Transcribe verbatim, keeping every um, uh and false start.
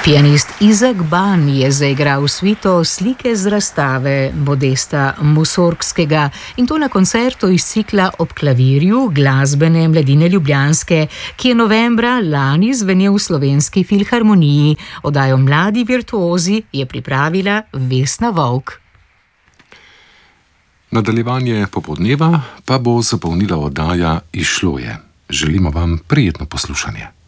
Pianist Izak Ban je zaigral svito Slike z razstave Modesta Mussorgskega in to na koncertu iz cikla Ob klavirju glasbene mladine ljubljanske, ki je novembra lani zvenel v Slovenski filharmoniji. Oddajo Mladi virtuozi je pripravila Vesna Volk. Nadaljevanje popoldneva pa bo zapolnila oddaja Izšlo je. Želimo vam prijetno poslušanje.